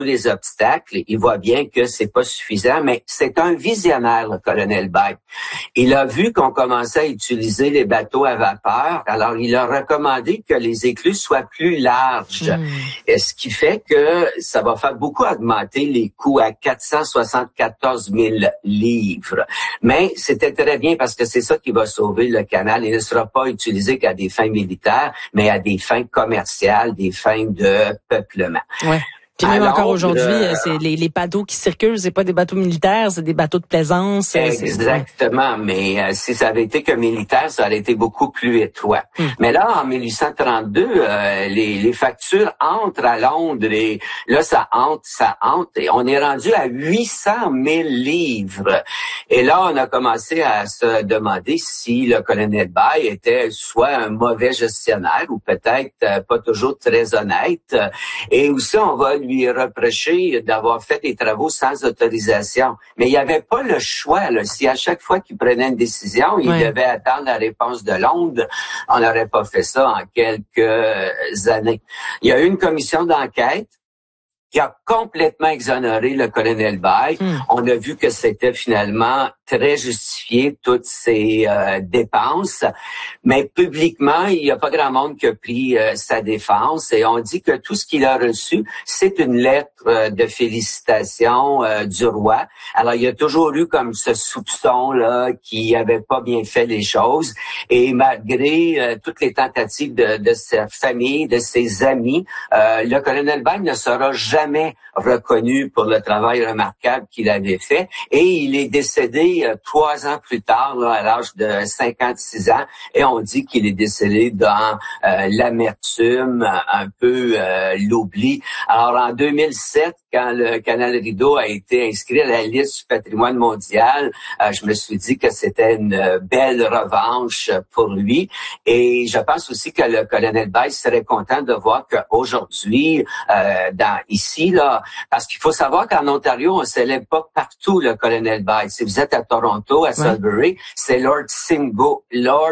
les obstacles. Il voit bien que c'est pas suffisant, mais c'est un visionnaire, le colonel Bay. Il a vu qu'on commençait à utiliser les bateaux à vapeur, alors il a recommandé que les écluses soient plus larges. Et ce qui fait que ça va faire beaucoup augmenter les coûts à 474 000 livres. Mais c'était très bien parce que c'est ça qui va sauver le canal. Il ne sera pas utilisé qu'à des fins militaires, mais à des fins commerciales, des fins de peuplement. Ouais. Puis même encore aujourd'hui, c'est les bateaux qui circulent, c'est pas des bateaux militaires, c'est des bateaux de plaisance. Exactement, mais si ça avait été que militaire, ça aurait été beaucoup plus étroit. Mais là, en 1832, les factures entrent à Londres et là, ça hante, et on est rendu à 800 000 livres. Et là, on a commencé à se demander si le colonel Bay était soit un mauvais gestionnaire ou peut-être pas toujours très honnête. Et aussi, on va lui reprocher d'avoir fait des travaux sans autorisation. Mais il n'y avait pas le choix. Là. Si à chaque fois qu'il prenait une décision, il devait attendre la réponse de Londres, on n'aurait pas fait ça en quelques années. Il y a eu une commission d'enquête qui a complètement exonéré le colonel Bay. On a vu que c'était finalement très justifié, toutes ces dépenses. Mais publiquement, il n'y a pas grand monde qui a pris sa défense. Et on dit que tout ce qu'il a reçu, c'est une lettre de félicitations du roi. Alors, il y a toujours eu comme ce soupçon-là qu'il n'avait pas bien fait les choses. Et malgré toutes les tentatives de sa famille, de ses amis, le colonel Bay ne sera jamais reconnu pour le travail remarquable qu'il avait fait. Et il est décédé 3 ans plus tard, là, à l'âge de 56 ans, et on dit qu'il est décédé dans l'amertume, un peu l'oubli. Alors, en 2007, quand le canal Rideau a été inscrit à la liste du patrimoine mondial, je me suis dit que c'était une belle revanche pour lui. Et je pense aussi que le colonel Bay serait content de voir qu'aujourd'hui, ici, là, parce qu'il faut savoir qu'en Ontario, on célèbre pas partout le colonel Bay. Si vous êtes à Toronto, à Sudbury, c'est Lord Simcoe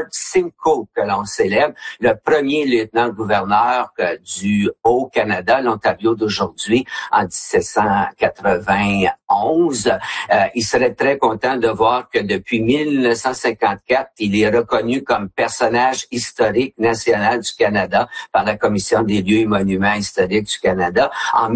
que l'on célèbre, le premier lieutenant-gouverneur du Haut-Canada, l'Ontario d'aujourd'hui, en 1791. Il serait très content de voir que depuis 1954, il est reconnu comme personnage historique national du Canada par la Commission des lieux et monuments historiques du Canada. En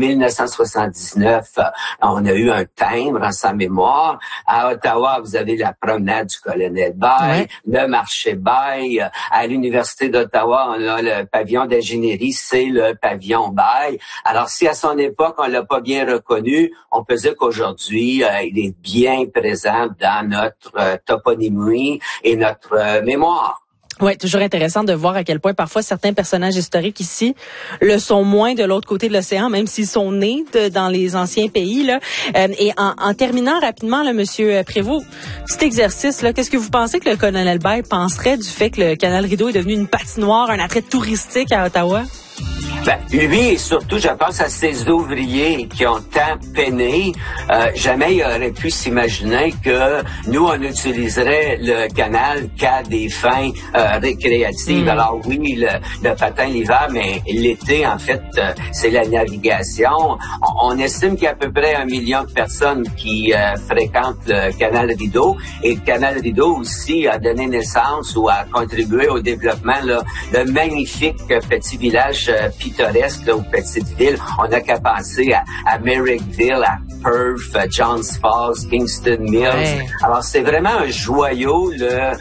1979, on a eu un timbre en sa mémoire. À Ottawa, vous avez la promenade du colonel Bay, le marché Bay. À l'Université d'Ottawa, on a le pavillon d'ingénierie, c'est le pavillon Bay. Alors, si à son époque, on l'a pas bien reconnu, on peut dire qu'aujourd'hui, il est bien présent dans notre toponymie et notre mémoire. Ouais, toujours intéressant de voir à quel point parfois certains personnages historiques ici le sont moins de l'autre côté de l'océan, même s'ils sont nés dans les anciens pays là. Et en terminant rapidement, là, Monsieur Prévost, cet exercice là, qu'est-ce que vous pensez que le colonel Bay penserait du fait que le canal Rideau est devenu une patinoire, un attrait touristique à Ottawa? Lui et surtout, je pense à ces ouvriers qui ont tant peiné. Jamais il aurait pu s'imaginer que nous, on utiliserait le canal qu'à des fins récréatives. Alors oui, le patin l'hiver, mais l'été, en fait, c'est la navigation. On estime qu'il y a à peu près 1 million de personnes qui fréquentent le canal Rideau. Et le canal Rideau aussi a donné naissance ou a contribué au développement de magnifiques petits villages pittoresques ou petites villes. On n'a qu'à penser à Merrickville, à Perth, à Johns Falls, Kingston Mills. Ouais. Alors, c'est vraiment un joyau, le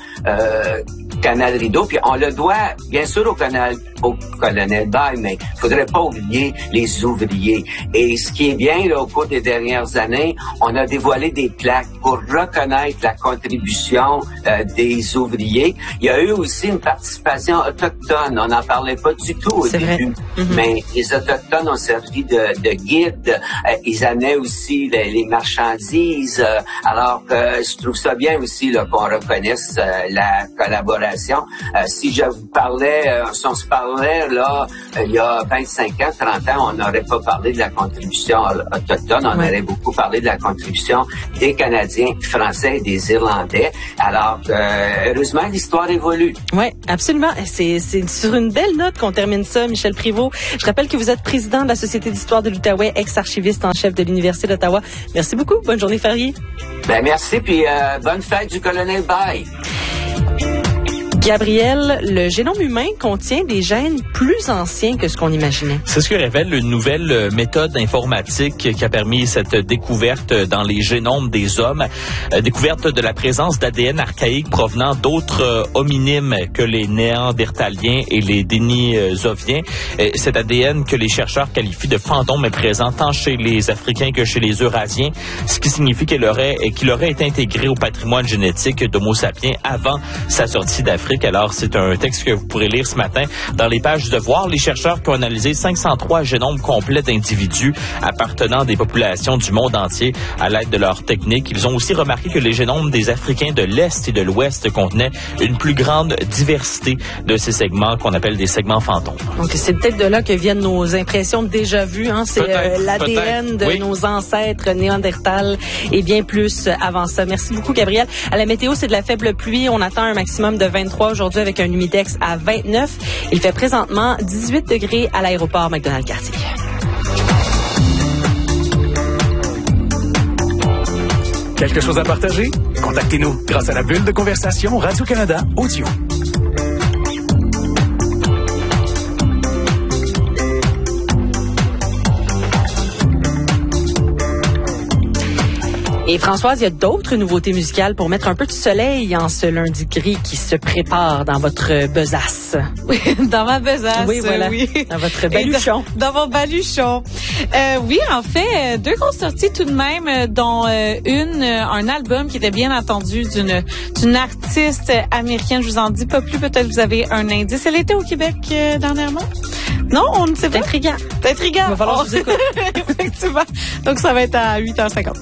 canal Rideau. Puis on le doit, bien sûr, au colonel Bay, mais il faudrait pas oublier les ouvriers. Et ce qui est bien, là, au cours des dernières années, on a dévoilé des plaques pour reconnaître la contribution des ouvriers. Il y a eu aussi une participation autochtone. On n'en parlait pas du tout au début. Mais les Autochtones ont servi de guides. Ils amenaient aussi les marchandises. Alors, je trouve ça bien aussi là, qu'on reconnaisse la collaboration. Si je vous parlais, si on se parlait parlait, là, il y a 25 ans, 30 ans, on n'aurait pas parlé de la contribution autochtone, on aurait beaucoup parlé de la contribution des Canadiens, des Français et des Irlandais. Alors, heureusement, l'histoire évolue. Oui, absolument. C'est sur une belle note qu'on termine ça, Michel Prévost. Je rappelle que vous êtes président de la Société d'histoire de l'Outaouais, ex-archiviste en chef de l'Université d'Ottawa. Merci beaucoup. Bonne journée fériée. Ben merci, puis bonne fête du colonel Bay. Gabriel, le génome humain contient des gènes plus anciens que ce qu'on imaginait. C'est ce que révèle une nouvelle méthode informatique qui a permis cette découverte dans les génomes des hommes. Découverte de la présence d'ADN archaïque provenant d'autres hominimes que les Néandertaliens et les Denisoviens. Cet ADN que les chercheurs qualifient de fantôme est présent tant chez les Africains que chez les Eurasiens, ce qui signifie qu'il aurait été intégré au patrimoine génétique d'Homo sapiens avant sa sortie d'Afrique. Alors, c'est un texte que vous pourrez lire ce matin dans les pages du Devoir. Les chercheurs qui ont analysé 503 génomes complets d'individus appartenant des populations du monde entier à l'aide de leurs techniques. Ils ont aussi remarqué que les génomes des Africains de l'Est et de l'Ouest contenaient une plus grande diversité de ces segments qu'on appelle des segments fantômes. Donc, c'est peut-être de là que viennent nos impressions de déjà-vu. Hein? C'est l'ADN de nos ancêtres Néandertal et bien plus avant ça. Merci beaucoup, Gabriel. À la météo, c'est de la faible pluie. On attend un maximum de 23 aujourd'hui avec un humidex à 29. Il fait présentement 18 degrés à l'aéroport McDonald-Cartier. Quelque chose à partager? Contactez-nous grâce à la bulle de conversation Radio-Canada Audio. Et Françoise, il y a d'autres nouveautés musicales pour mettre un peu de soleil en ce lundi gris qui se prépare dans votre besace. Oui, dans ma besace. Oui, voilà. Oui. Dans votre baluchon. Dans mon baluchon. Oui, en fait, deux grosses sorties tout de même, dont un album qui était bien entendu d'une artiste américaine. Je vous en dis pas plus, peut-être vous avez un indice. Elle était au Québec dernièrement? Non, on ne sait pas. C'est intriguant. Il va falloir que je vous écoute. Effectivement. Donc, ça va être à 8h50.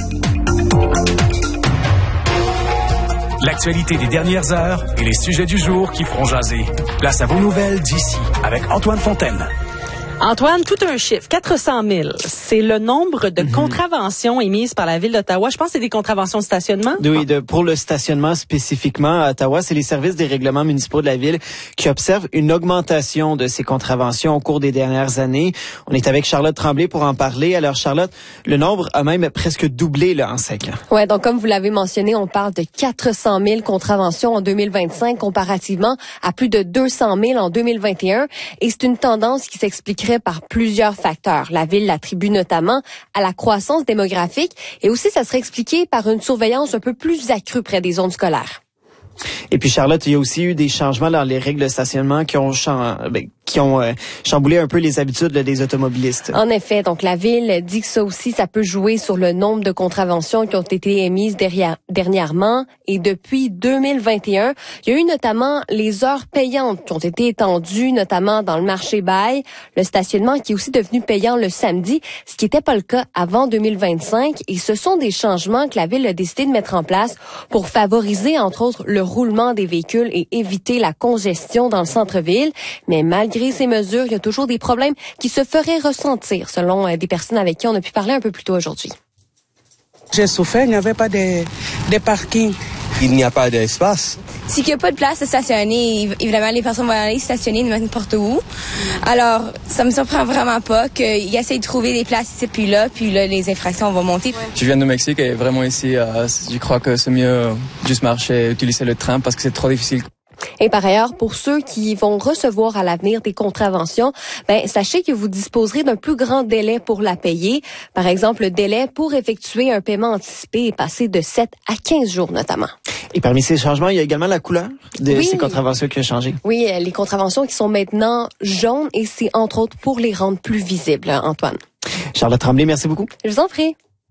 L'actualité des dernières heures et les sujets du jour qui feront jaser. Place à vos nouvelles d'ici avec Antoine Fontaine. Antoine, tout un chiffre, 400 000. C'est le nombre de contraventions émises par la Ville d'Ottawa. Je pense que c'est des contraventions de stationnement. Oui, pour le stationnement spécifiquement à Ottawa, c'est les services des règlements municipaux de la Ville qui observent une augmentation de ces contraventions au cours des dernières années. On est avec Charlotte Tremblay pour en parler. Alors Charlotte, le nombre a même presque doublé là, en 5 ans. Ouais, donc comme vous l'avez mentionné, on parle de 400 000 contraventions en 2025 comparativement à plus de 200 000 en 2021. Et c'est une tendance qui s'expliquerait par plusieurs facteurs. La Ville l'attribue notamment à la croissance démographique et aussi ça serait expliqué par une surveillance un peu plus accrue près des zones scolaires. Et puis Charlotte, il y a aussi eu des changements dans les règles de stationnement qui ont chamboulé un peu les habitudes des automobilistes. En effet, donc la Ville dit que ça aussi, ça peut jouer sur le nombre de contraventions qui ont été émises dernièrement. Et depuis 2021, il y a eu notamment les heures payantes qui ont été étendues, notamment dans le marché Bail, le stationnement qui est aussi devenu payant le samedi, ce qui n'était pas le cas avant 2025. Et ce sont des changements que la Ville a décidé de mettre en place pour favoriser, entre autres, le roulement des véhicules et éviter la congestion dans le centre-ville. Mais malgré ces mesures, il y a toujours des problèmes qui se feraient ressentir, selon des personnes avec qui on a pu parler un peu plus tôt aujourd'hui. J'ai souffert, il n'y avait pas de parking. Il n'y a pas d'espace. C'est qu'il n'y a pas de place à stationner. Évidemment, les personnes vont aller stationner n'importe où. Alors, ça me surprend vraiment pas qu'ils essayent de trouver des places ici puis là les infractions vont monter. Je viens du Mexique et vraiment ici, je crois que c'est mieux juste marcher, utiliser le train parce que c'est trop difficile. Et par ailleurs, pour ceux qui vont recevoir à l'avenir des contraventions, sachez que vous disposerez d'un plus grand délai pour la payer. Par exemple, le délai pour effectuer un paiement anticipé est passé de 7 à 15 jours notamment. Et parmi ces changements, il y a également la couleur de ces contraventions qui a changé. Oui, les contraventions qui sont maintenant jaunes et c'est entre autres pour les rendre plus visibles, Antoine. Charlotte Tremblay, merci beaucoup. Je vous en prie.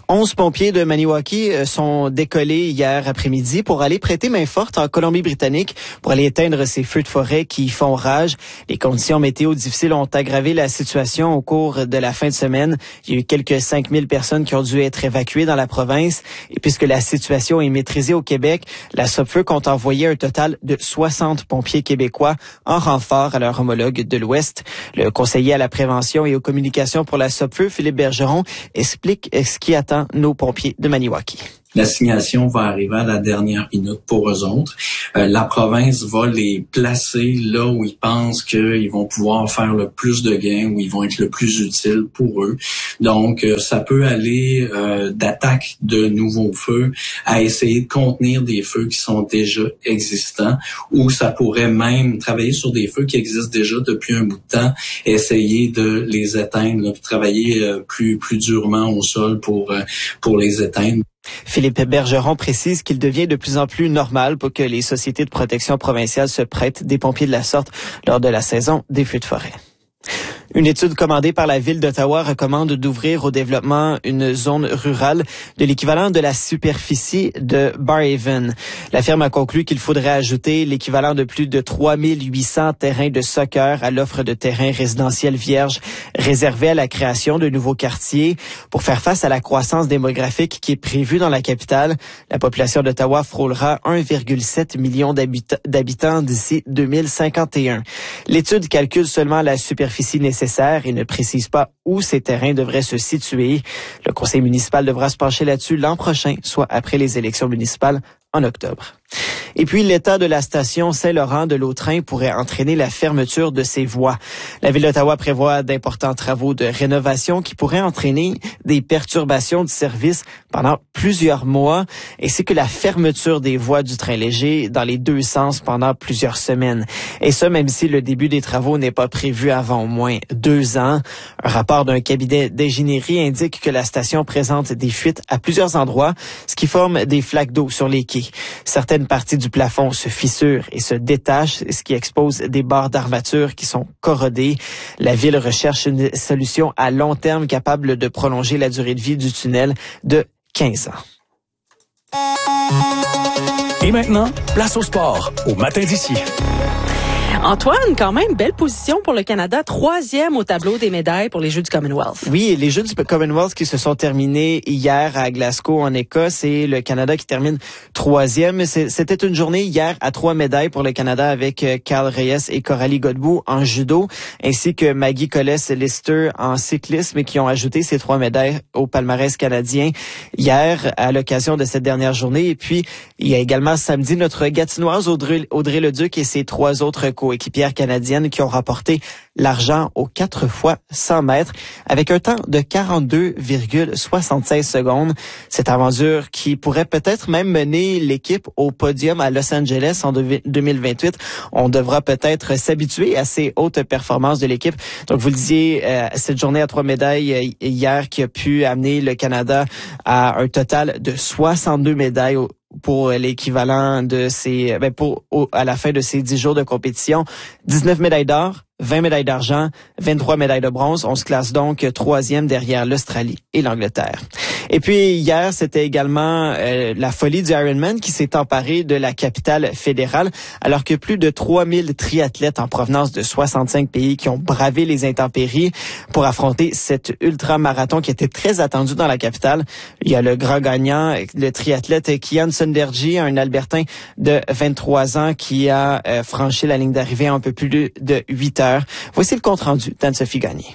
11 pompiers de Maniwaki sont décollés hier après-midi pour aller prêter main forte en Colombie-Britannique pour aller éteindre ces feux de forêt qui font rage. Les conditions météo difficiles ont aggravé la situation au cours de la fin de semaine. Il y a eu quelques 5000 personnes qui ont dû être évacuées dans la province. Et puisque la situation est maîtrisée au Québec, la SOPFEU compte envoyer un total de 60 pompiers québécois en renfort à leur homologue de l'Ouest. Le conseiller à la prévention et aux communications pour la SOPFEU, Philippe Bergeron, explique ce qui attend nos pompiers de Maniwaki. L'assignation va arriver à la dernière minute pour eux autres. La province va les placer là où ils pensent qu'ils vont pouvoir faire le plus de gains, où ils vont être le plus utiles pour eux. Donc, ça peut aller d'attaque de nouveaux feux à essayer de contenir des feux qui sont déjà existants, ou ça pourrait même travailler sur des feux qui existent déjà depuis un bout de temps, essayer de les éteindre, là, puis travailler plus durement au sol pour les éteindre. Philippe Bergeron précise qu'il devient de plus en plus normal pour que les sociétés de protection provinciale se prêtent des pompiers de la sorte lors de la saison des feux de forêt. Une étude commandée par la Ville d'Ottawa recommande d'ouvrir au développement une zone rurale de l'équivalent de la superficie de Barrhaven. La firme a conclu qu'il faudrait ajouter l'équivalent de plus de 3800 terrains de soccer à l'offre de terrains résidentiels vierges réservés à la création de nouveaux quartiers. Pour faire face à la croissance démographique qui est prévue dans la capitale, la population d'Ottawa frôlera 1,7 million d'habitants d'ici 2051. L'étude calcule seulement la superficie nécessaire et ne précise pas où ces terrains devraient se situer. Le conseil municipal devra se pencher là-dessus l'an prochain, soit après les élections municipales en octobre. Et puis, l'état de la station Saint-Laurent de l'Autrin pourrait entraîner la fermeture de ses voies. La Ville d'Ottawa prévoit d'importants travaux de rénovation qui pourraient entraîner des perturbations du service pendant plusieurs mois, ainsi que la fermeture des voies du train léger dans les deux sens pendant plusieurs semaines. Et ça, même si le début des travaux n'est pas prévu avant au moins 2 ans. Un rapport d'un cabinet d'ingénierie indique que la station présente des fuites à plusieurs endroits, ce qui forme des flaques d'eau sur les quais. Certaines parties du plafond se fissurent et se détachent, ce qui expose des barres d'armature qui sont corrodées. La Ville recherche une solution à long terme capable de prolonger la durée de vie du tunnel de 15 ans. Et maintenant, place au sport, au matin d'ici. Antoine, quand même, belle position pour le Canada, 3e au tableau des médailles pour les Jeux du Commonwealth. Oui, les Jeux du Commonwealth qui se sont terminés hier à Glasgow, en Écosse, et le Canada qui termine 3e. C'était une journée hier à 3 médailles pour le Canada avec Kyle Reyes et Coralie Godbout en judo, ainsi que Maggie Collis-Lister en cyclisme, qui ont ajouté ces 3 médailles au palmarès canadien hier à l'occasion de cette dernière journée. Et puis, il y a également samedi notre Gatinoise Audrey Leduc et ses 3 autres coéquipières canadiennes qui ont remporté l'argent aux 4 fois 100 mètres avec un temps de 42,76 secondes. Cette aventure qui pourrait peut-être même mener l'équipe au podium à Los Angeles en 2028. On devra peut-être s'habituer à ces hautes performances de l'équipe. Donc, vous le disiez, cette journée à 3 médailles hier qui a pu amener le Canada à un total de 62 médailles pour l'équivalent de ces, à la fin de ces 10 jours de compétition. 19 médailles d'or, 20 médailles d'argent, 23 médailles de bronze. On se classe donc 3e derrière l'Australie et l'Angleterre. Et puis hier, c'était également la folie du Ironman qui s'est emparée de la capitale fédérale, alors que plus de 3000 triathlètes en provenance de 65 pays qui ont bravé les intempéries pour affronter cet ultra-marathon qui était très attendu dans la capitale. Il y a le grand gagnant, le triathlète Kian Sunderji, un Albertain de 23 ans qui a franchi la ligne d'arrivée en un peu plus de 8 heures. Voici le compte-rendu d'Anne-Sophie Gagné.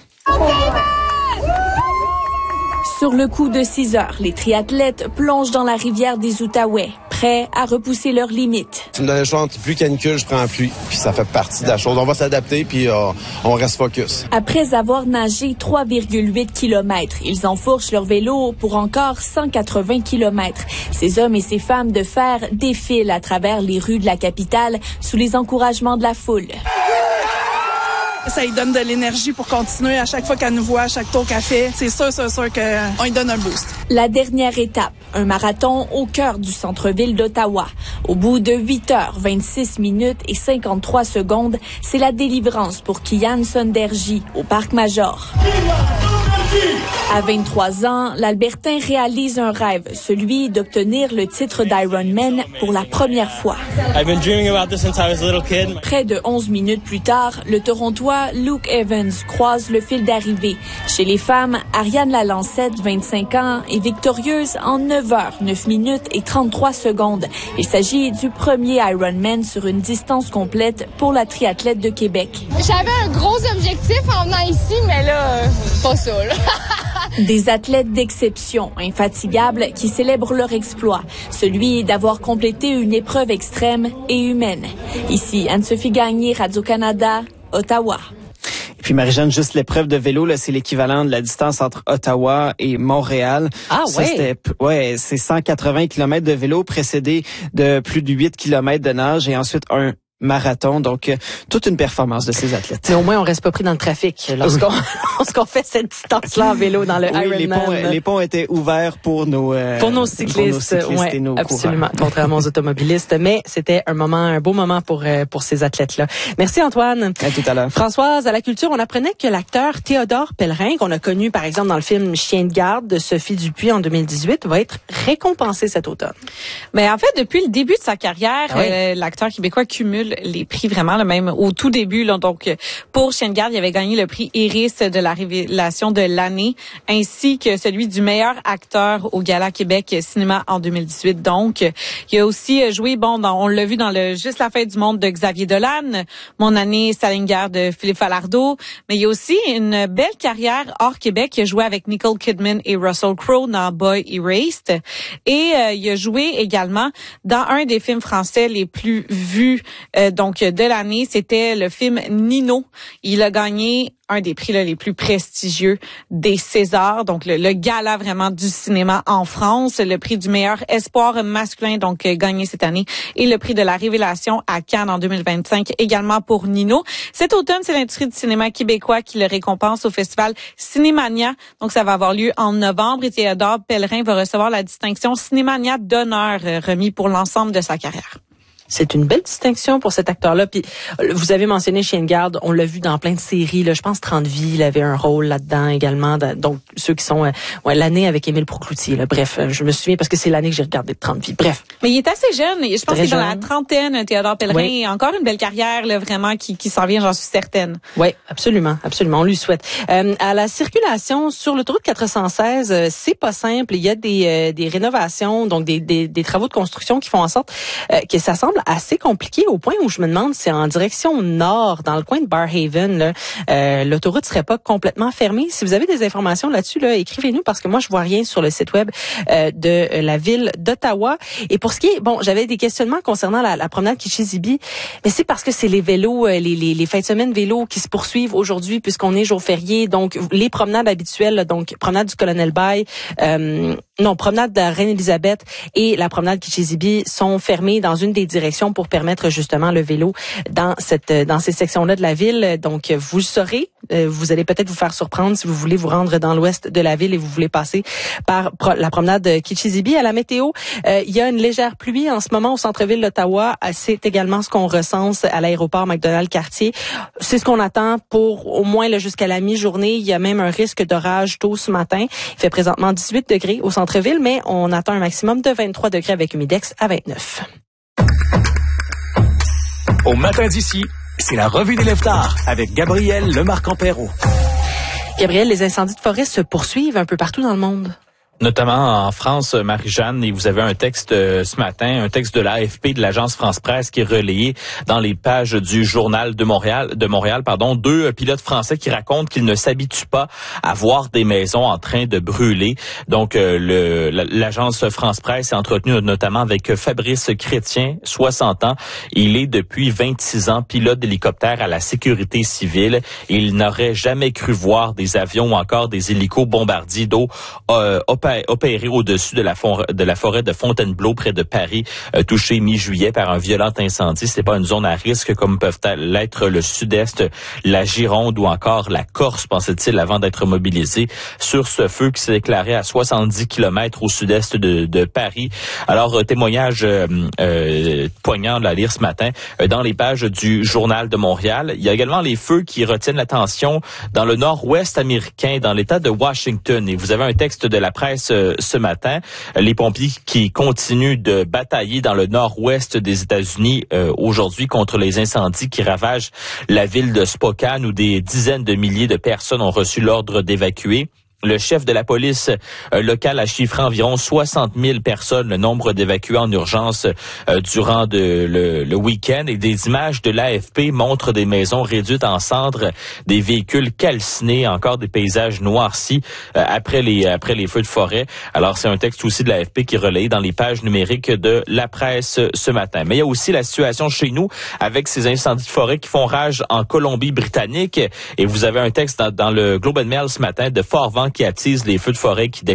Sur le coup de 6 heures, les triathlètes plongent dans la rivière des Outaouais, prêts à repousser leurs limites. Tu me donnes le choix entre pluie canicule, je prends la pluie. Puis ça fait partie de la chose. On va s'adapter, puis on reste focus. Après avoir nagé 3,8 km, ils enfourchent leur vélo pour encore 180 km. Ces hommes et ces femmes de fer défilent à travers les rues de la capitale sous les encouragements de la foule. Ça lui donne de l'énergie pour continuer à chaque fois qu'elle nous voit, à chaque tour qu'elle fait. C'est sûr qu'on lui donne un boost. La dernière étape, un marathon au cœur du centre-ville d'Ottawa. Au bout de 8 heures, 26 minutes et 53 secondes, c'est la délivrance pour Kian Sunderji au Parc Major. À 23 ans, l'Albertain réalise un rêve, celui d'obtenir le titre d'Ironman pour la première fois. I've been dreaming about this since I was a little kid. Près de 11 minutes plus tard, le Torontois Luke Evans croise le fil d'arrivée. Chez les femmes, Ariane Lalancette, 25 ans, est victorieuse en 9 heures, 9 minutes et 33 secondes. Il s'agit du premier Ironman sur une distance complète pour la triathlète de Québec. J'avais un gros objectif en venant ici, mais là, pas ça, là. Des athlètes d'exception, infatigables, qui célèbrent leur exploit, celui d'avoir complété une épreuve extrême et humaine. Ici, Anne-Sophie Gagné, Radio-Canada, Ottawa. Et puis Marie-Jeanne, juste l'épreuve de vélo, là, c'est l'équivalent de la distance entre Ottawa et Montréal. Ah ouais? C'est 180 km de vélo précédé de plus de 8 km de nage et ensuite un marathon, donc toute une performance de ces athlètes. Mais au moins, on reste pas pris dans le trafic lorsqu'on fait cette distance-là en vélo dans le Ironman. Les ponts étaient ouverts pour nos cyclistes ouais, et nos absolument, coureurs. contrairement aux automobilistes. Mais c'était un beau moment pour ces athlètes-là. Merci Antoine. À tout à l'heure. Françoise, à la culture, on apprenait que l'acteur Théodore Pellerin, qu'on a connu par exemple dans le film Chien de garde de Sophie Dupuis en 2018, va être récompensé cet automne. Mais en fait, depuis le début de sa carrière, l'acteur québécois cumule les prix vraiment, là, même au tout début. Là, donc, pour Chien de garde, il avait gagné le prix Iris de la révélation de l'année, ainsi que celui du meilleur acteur au Gala Québec Cinéma en 2018. Donc, il a aussi joué, on l'a vu dans le Juste la fin du monde de Xavier Dolan, Mon année Salinger de Philippe Falardeau, mais il y a aussi une belle carrière hors Québec. Il a joué avec Nicole Kidman et Russell Crowe dans Boy Erased, et il a joué également dans un des films français les plus vus de l'année, c'était le film Nino. Il a gagné un des prix là, les plus prestigieux des Césars, donc le gala vraiment du cinéma en France, le prix du meilleur espoir masculin, donc gagné cette année, et le prix de la révélation à Cannes en 2025, également pour Nino. Cet automne, c'est l'industrie du cinéma québécois qui le récompense au festival Cinémania, donc ça va avoir lieu en novembre, et Théodore Pellerin va recevoir la distinction Cinémania d'honneur remis pour l'ensemble de sa carrière. C'est une belle distinction pour cet acteur-là. Puis vous avez mentionné Chien de garde, on l'a vu dans plein de séries. Là, je pense 30 vies, il avait un rôle là-dedans également. Donc ceux qui sont l'année avec Émile Proucloutier. Là. Bref, je me souviens parce que c'est l'année que j'ai regardé 30 vies. Bref. Mais il est assez jeune. Je pense qu'il est dans la trentaine, Théodore Pellerin. Oui. Encore une belle carrière, là, vraiment qui s'en vient, j'en suis certaine. Oui, absolument, absolument. On lui souhaite. À la circulation sur l'autoroute 416, c'est pas simple. Il y a des rénovations, donc des travaux de construction qui font en sorte que ça semble assez compliqué au point où je me demande si en direction nord, dans le coin de Barrhaven, l'autoroute serait pas complètement fermée. Si vous avez des informations là-dessus, là, écrivez-nous parce que moi je vois rien sur le site web de la ville d'Ottawa. Et pour ce qui est, j'avais des questionnements concernant la promenade Kichizibi, mais c'est parce que c'est les vélos, les fins de semaine vélos qui se poursuivent aujourd'hui puisqu'on est jour férié. Donc les promenades habituelles, là, donc promenade du Colonel Bay, promenade de la Reine-Élisabeth et la promenade Kichizibi sont fermées dans une des directions pour permettre justement le vélo dans ces sections-là de la ville. Donc, vous le saurez, vous allez peut-être vous faire surprendre si vous voulez vous rendre dans l'ouest de la ville et vous voulez passer par la promenade Kichizibi. À la météo, il y a une légère pluie en ce moment au centre-ville d'Ottawa. C'est également ce qu'on recense à l'aéroport McDonald-Cartier. C'est ce qu'on attend pour au moins là, jusqu'à la mi-journée. Il y a même un risque d'orage tôt ce matin. Il fait présentement 18 degrés au centre-ville, mais on attend un maximum de 23 degrés avec humidex à 29. Au matin d'ici, c'est la revue des lève-tard avec Gabriel Lemarque-Ampero. Gabriel, les incendies de forêt se poursuivent un peu partout dans le monde. Notamment en France, Marie-Jeanne, et vous avez un texte ce matin, un texte de l'AFP, de l'agence France-Presse, qui est relayé dans les pages du journal de Montréal, deux pilotes français qui racontent qu'ils ne s'habituent pas à voir des maisons en train de brûler. Donc, l'agence France-Presse est entretenue notamment avec Fabrice Chrétien, 60 ans. Il est depuis 26 ans pilote d'hélicoptère à la sécurité civile. Il n'aurait jamais cru voir des avions ou encore des hélicos bombardiers d'eau opérer opéré au-dessus de la forêt de Fontainebleau près de Paris, touchée mi-juillet par un violent incendie. C'est pas une zone à risque comme peuvent l'être le sud-est, la Gironde ou encore la Corse, pensait-il avant d'être mobilisé sur ce feu qui s'est déclaré à 70 km au sud-est de Paris. Alors, témoignage poignant à lire ce matin dans les pages du Journal de Montréal. Il y a également les feux qui retiennent l'attention dans le nord-ouest américain, dans l'État de Washington. Et vous avez un texte de la presse ce matin. Les pompiers qui continuent de batailler dans le nord-ouest des États-Unis aujourd'hui contre les incendies qui ravagent la ville de Spokane où des dizaines de milliers de personnes ont reçu l'ordre d'évacuer. Le chef de la police locale a chiffré environ 60 000 personnes, le nombre d'évacués en urgence durant le week-end. Et des images de l'AFP montrent des maisons réduites en cendres, des véhicules calcinés, encore des paysages noircis après les feux de forêt. Alors, c'est un texte aussi de l'AFP qui relaye dans les pages numériques de la presse ce matin. Mais il y a aussi la situation chez nous avec ces incendies de forêt qui font rage en Colombie-Britannique. Et vous avez un texte dans le Globe and Mail ce matin de fort vent qui attise les feux de forêt qui